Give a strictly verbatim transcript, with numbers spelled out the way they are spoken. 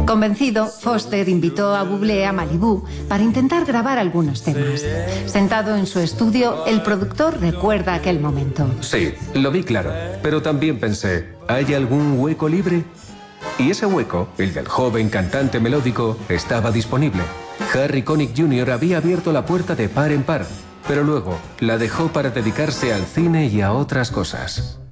Convencido, Foster invitó a Bublé a Malibú para intentar grabar algunos temas. Sentado en su estudio, el productor recuerda aquel momento. Sí, lo vi claro, pero también pensé, ¿hay algún hueco libre? Y ese hueco, el del joven cantante melódico, estaba disponible. Harry Connick junior había abierto la puerta de par en par, pero luego la dejó para dedicarse al cine y a otras cosas.